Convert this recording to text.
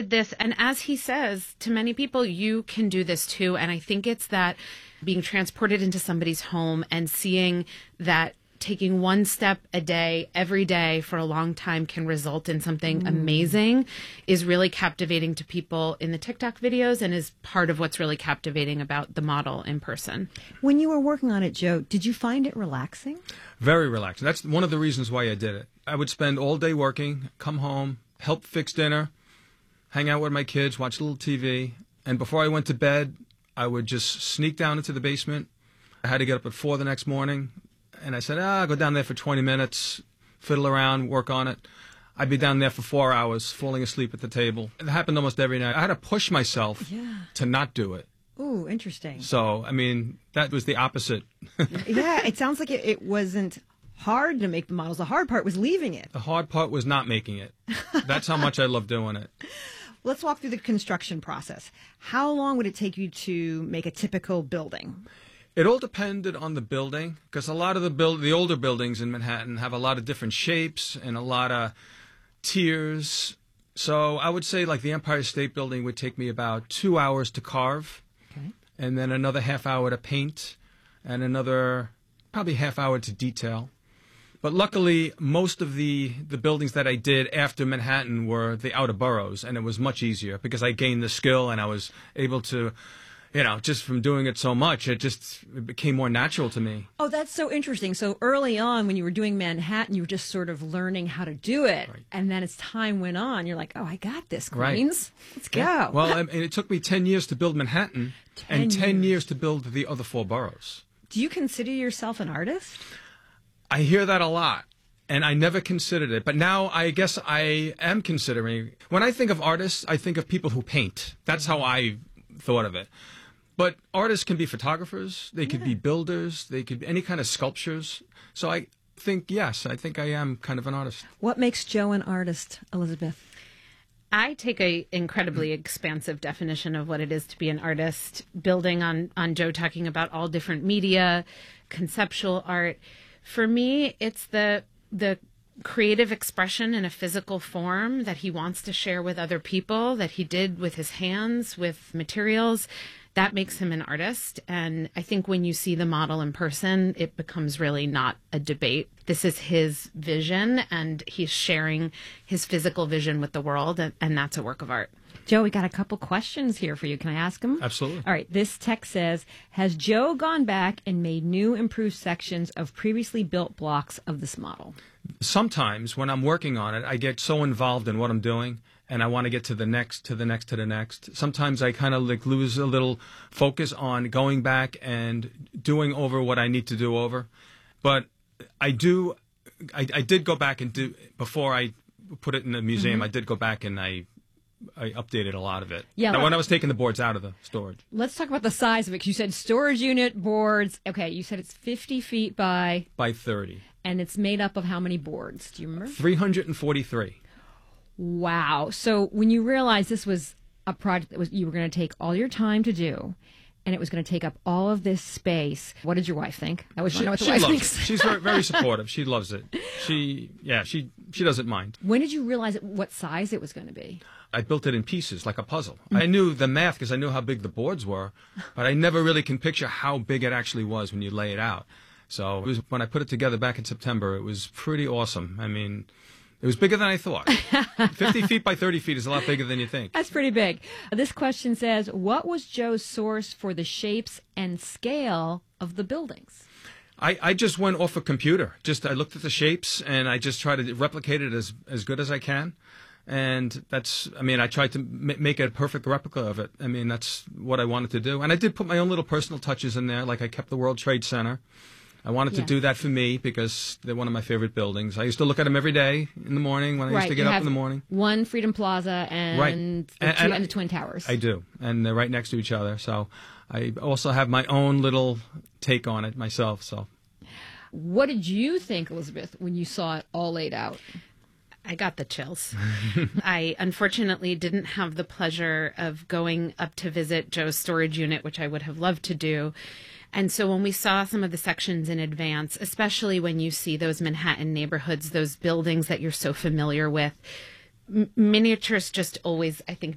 did this. And as he says to many people, you can do this too. And I think it's that being transported into somebody's home and seeing that taking one step a day, every day for a long time can result in something amazing is really captivating to people in the TikTok videos and is part of what's really captivating about the model in person. When you were working on it, Joe, did you find it relaxing? Very relaxing. That's one of the reasons why I did it. I would spend all day working, come home, help fix dinner, hang out with my kids, watch a little TV, and before I went to bed, I would just sneak down into the basement. I had to get up at 4 the next morning. And I said, I'll go down there for 20 minutes, fiddle around, work on it. I'd be down there for 4 hours, falling asleep at the table. It happened almost every night. I had to push myself to not do it. Ooh, interesting. So, I mean, that was the opposite. Yeah, it sounds like it wasn't hard to make the models. The hard part was leaving it. The hard part was not making it. That's how much I love doing it. Let's walk through the construction process. How long would it take you to make a typical building? It all depended on the building, because a lot of the older buildings in Manhattan have a lot of different shapes and a lot of tiers. So I would say like the Empire State Building would take me about 2 hours to carve, and then another half hour to paint, and another probably half hour to detail. But luckily, most of the buildings that I did after Manhattan were the outer boroughs, and it was much easier because I gained the skill and I was able to, just from doing it so much, it became more natural to me. Oh, that's so interesting. So early on, when you were doing Manhattan, you were just sort of learning how to do it. Right. And then as time went on, you're like, oh, I got this, Queens. Right. Let's go. Yeah. Well, it took me 10 years to build Manhattan and 10 years to build the other 4 boroughs. Do you consider yourself an artist? I hear that a lot, and I never considered it. But now I guess I am considering. When I think of artists, I think of people who paint. That's how I thought of it. But artists can be photographers. They could be builders. They could be any kind of sculptures. So I think, yes, I think I am kind of an artist. What makes Joe an artist, Elizabeth? I take a incredibly expansive definition of what it is to be an artist, building on Joe talking about all different media, conceptual art. For me, it's the creative expression in a physical form that he wants to share with other people, that he did with his hands, with materials. That makes him an artist. And I think when you see the model in person, it becomes really not a debate. This is his vision, and he's sharing his physical vision with the world, and that's a work of art. Joe, we got a couple questions here for you. Can I ask them? Absolutely. All right. This text says, has Joe gone back and made new improved sections of previously built blocks of this model? Sometimes when I'm working on it, I get so involved in what I'm doing, and I want to get to the next, to the next, to the next. Sometimes I kind of lose a little focus on going back and doing over what I need to do over. But I did go back and do, before I put it in the museum, I did go back and I updated a lot of it. Yeah. When I was taking the boards out of the storage. Let's talk about the size of it. 'Cause you said storage unit, boards. Okay, you said it's 50 feet by 30. And it's made up of how many boards? Do you remember? 343. Wow. So when you realized this was a project that you were going to take all your time to do, and it was going to take up all of this space, what did your wife think? I always want to know what the wife thinks. She's very, very supportive. She loves it. She doesn't mind. When did you realize what size it was going to be? I built it in pieces, like a puzzle. I knew the math because I knew how big the boards were, but I never really can picture how big it actually was when you lay it out. So when I put it together back in September, it was pretty awesome. I mean, it was bigger than I thought. 50 feet by 30 feet is a lot bigger than you think. That's pretty big. This question says, what was Joe's source for the shapes and scale of the buildings? I just went off a computer. I looked at the shapes, and I just tried to replicate it as good as I can. And I tried to make a perfect replica of it. I mean, that's what I wanted to do. And I did put my own little personal touches in there, like I kept the World Trade Center. I wanted to do that for me because they're one of my favorite buildings. I used to look at them every day in the morning when I used to get up in the morning. One Freedom Plaza and the Twin Towers. I do, and they're right next to each other. So I also have my own little take on it myself. So, what did you think, Elizabeth, when you saw it all laid out? I got the chills. I unfortunately didn't have the pleasure of going up to visit Joe's storage unit, which I would have loved to do. And so when we saw some of the sections in advance, especially when you see those Manhattan neighborhoods, those buildings that you're so familiar with, miniatures just always, I think,